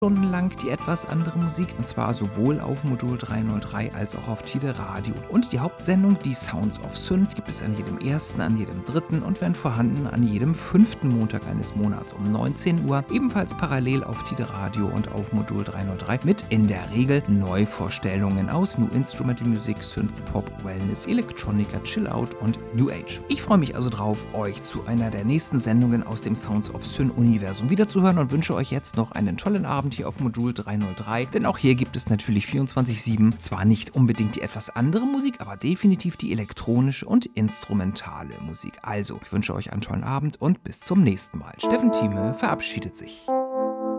stundenlang die etwas andere Musik, und zwar sowohl auf Modul 303 als auch auf Tide Radio. Und die Hauptsendung, die Sounds of Syn, gibt es an jedem ersten, an jedem dritten und wenn vorhanden an jedem 5. Montag eines Monats um 19 Uhr, ebenfalls parallel auf Tide Radio und auf Modul 303 mit in der Regel Neuvorstellungen aus New Instrumental Music, Synth Pop, Wellness, Electronica, Chill Out und New Age. Ich freue mich also drauf, euch zu einer der nächsten Sendungen aus dem Sounds of Syn Universum wiederzuhören und wünsche euch jetzt noch einen tollen Abend hier auf Modul 303, denn auch hier gibt es natürlich 24/7 zwar nicht unbedingt die etwas andere Musik, aber definitiv die elektronische und instrumentale Musik. Also, ich wünsche euch einen tollen Abend und bis zum nächsten Mal. Steffen Thieme verabschiedet sich.